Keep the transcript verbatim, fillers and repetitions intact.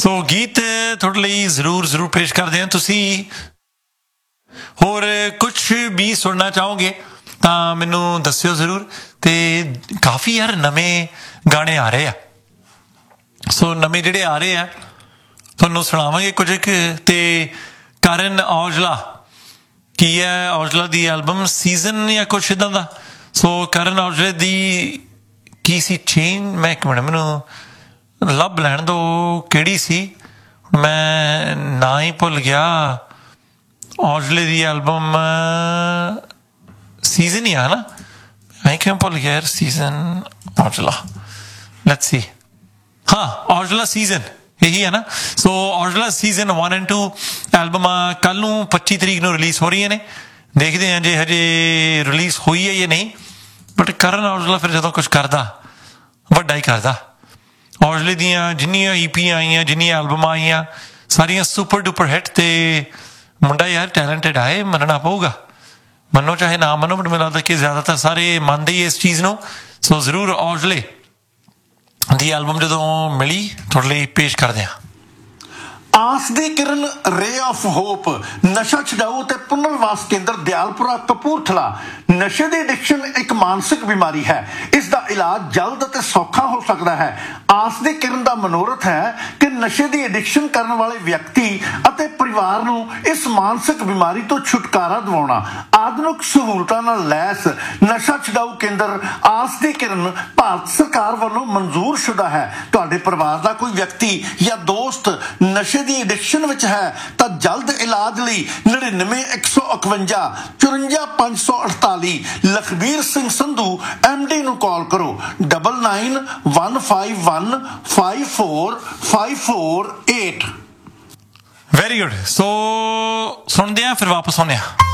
ਸੋ ਗੀਤ ਤੁਹਾਡੇ ਲਈ ਜ਼ਰੂਰ ਜ਼ਰੂਰ ਪੇਸ਼ ਕਰਦੇ ਹਾਂ। ਤੁਸੀਂ ਹੋਰ ਕੁਛ ਵੀ ਸੁਣਨਾ ਚਾਹੋਗੇ ਤਾਂ ਮੈਨੂੰ ਦੱਸਿਓ ਜ਼ਰੂਰ। ਅਤੇ ਕਾਫੀ ਯਾਰ ਨਵੇਂ ਗਾਣੇ ਆ ਰਹੇ ਆ, ਸੋ ਨਵੇਂ ਜਿਹੜੇ ਆ ਰਹੇ ਆ ਤੁਹਾਨੂੰ ਸੁਣਾਵਾਂਗੇ ਕੁਝ ਕੁ। ਅਤੇ ਕਰਨ ਔਜਲਾ ਕੀ ਹੈ, ਔਜਲਾ ਦੀ ਐਲਬਮ ਸੀਜ਼ਨ ਜਾਂ ਕੁਛ ਇੱਦਾਂ ਦਾ। ਸੋ ਕਰਨ ਔਜਲੇ ਦੀ ਕੀ ਸੀ ਚੇਨ, ਮੈਂ ਇੱਕ ਮਿੰਟ ਮੈਨੂੰ ਲੱਭ ਲੈਣ ਦਿਓ ਕਿਹੜੀ ਸੀ, ਮੈਂ ਨਾਂ ਹੀ ਭੁੱਲ ਗਿਆ। ਔਜਲੇ ਦੀ ਐਲਬਮ ਸੀਜ਼ਨ ਹੀ ਆ ਨਾ, ਮੈਂ ਕਿਉਂ ਭੁੱਲ ਗਿਆ ਯਾਰ। ਸੀਜ਼ਨ ਔਜਲਾ, ਲੈਟਸ ਸੀ, ਹਾਂ ਔਜਲਾ ਸੀਜ਼ਨ ਇਹੀ ਹੈ ਨਾ। ਸੋ Aujla season one and to ਐਲਬਮਾਂ ਕੱਲ੍ਹ ਨੂੰ ਪੱਚੀ ਤਰੀਕ ਨੂੰ ਰਿਲੀਜ਼ ਹੋ ਰਹੀਆਂ ਨੇ। ਦੇਖਦੇ ਹਾਂ ਜੇ ਹਜੇ ਰਿਲੀਜ਼ ਹੋਈ ਹੈ ਜਾਂ ਨਹੀਂ, ਬਟ ਕਰਨ ਔਜਲਾ ਫਿਰ ਜਦੋਂ ਕੁਛ ਕਰਦਾ ਵੱਡਾ ਹੀ ਕਰਦਾ। ਔਜਲੇ ਦੀਆਂ ਜਿੰਨੀਆਂ ਈ ਪੀਆਂ ਆਈਆਂ, ਜਿੰਨੀਆਂ ਐਲਬਮਾਂ ਆਈਆਂ, ਸਾਰੀਆਂ ਸੁਪਰ ਡੁਪਰ ਹਿੱਟ। ਅਤੇ ਮੁੰਡਾ ਯਾਰ ਟੈਲੈਂਟਡ ਆਏ, ਮੰਨਣਾ ਪਊਗਾ, ਮੰਨੋ ਚਾਹੇ ਨਾ ਮੰਨੋ, ਬਟ ਮੈਨੂੰ ਲੱਗਦਾ ਕਿ ਜ਼ਿਆਦਾਤਰ ਸਾਰੇ ਮੰਨਦੇ ਹੀ ਇਸ ਚੀਜ਼ ਨੂੰ। ਸੋ ਜ਼ਰੂਰ ਔਜਲੇ ਦੀ ਐਲਬਮ ਜਦੋਂ ਮਿਲੀ ਤੁਹਾਡੇ ਲਈ ਪੇਸ਼ ਕਰਦੇ ਹਾਂ। ਆਸ ਦੀ ਕਿਰਨ, ਰੇ ਆਫ ਹੋਪ, ਨਸ਼ਾ ਛਡਾਊ ਅਤੇ ਪੁਨਰਵਾਸ ਕੇਂਦਰ ਦਿਆਲਪੁਰਾ ਕਪੂਰਥਲਾ। ਨਸ਼ੇ ਦੀ ਐਡਿਕਸ਼ਨ ਇੱਕ ਮਾਨਸਿਕ ਬਿਮਾਰੀ ਹੈ, ਇਸ ਦਾ ਇਲਾਜ ਜਲਦ ਅਤੇ ਸੌਖਾ ਹੋ ਸਕਦਾ ਹੈ। ਆਸ ਦੀ ਕਿਰਨ ਦਾ ਮਨੋਰਥ ਹੈ ਕਿ ਨਸ਼ੇ ਦੀ ਐਡਿਕਸ਼ਨ ਕਰਨ ਵਾਲੇ ਵਿਅਕਤੀ ਅਤੇ ਪਰਿਵਾਰ ਨੂੰ ਇਸ ਮਾਨਸਿਕ ਬਿਮਾਰੀ ਤੋਂ ਛੁਟਕਾਰਾ ਦਿਵਾਉਣਾ। ਆਧੁਨਿਕ ਸਹੂਲਤਾਂ ਨਾਲ ਲੈਸ ਨਸ਼ਾ ਛਡਾਊ ਕੇਂਦਰ ਆਸ ਦੀ ਕਿਰਨ ਭਾਰਤ ਸਰਕਾਰ ਵੱਲੋਂ ਮਨਜ਼ੂਰ ਸ਼ੁਦਾ ਹੈ। ਤੁਹਾਡੇ ਪਰਿਵਾਰ ਦਾ ਕੋਈ ਵਿਅਕਤੀ ਜਾਂ ਦੋਸਤ ਨਸ਼ੇ ਦੀ ਐਡਿਕਸ਼ਨ ਵਿੱਚ ਹੈ ਤਾਂ ਜਲਦ ਇਲਾਜ ਲਈ ਨੜਿਨਵੇਂ ਇੱਕ ਸੌ ਇਕਵੰਜਾ ਚੁਰੰਜਾ ਪੰਜ ਸੌ ਅਠਤਾਲੀ ਲਖਬੀਰ ਸਿੰਘ ਸੰਧੂ ਐਮ ਡੀ ਨੂੰ ਕਾਲ ਕਰੋ। Double nine one five one five four five four eight. Very good. ਸੋ ਸੁਣਦੇ ਹਾਂ ਫਿਰ ਵਾਪਸ ਆਉਂਦੇ ਹਾਂ।